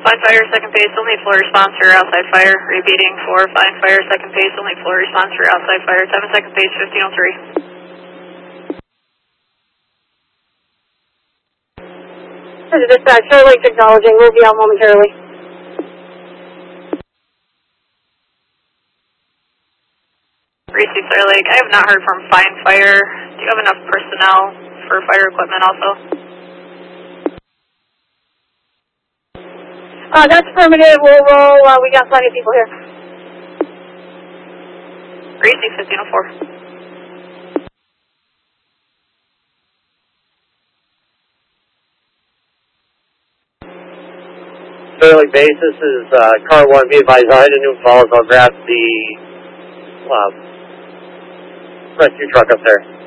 Find fire, second base, only full response for outside fire. Repeating for find fire, second base, only full response for outside fire. 7 second base, 1503. This is dispatch, Fair Lakes acknowledging. We'll be out momentarily. Receive Fair Lake. I have not heard from Find Fire. Do you have enough personnel for fire equipment also? That's affirmative. We'll roll. We got plenty of people here. Receive 1504. Fair Lake base, this is car 1, be advised, I'll head to New Falls. I'll grab the rescue truck up there.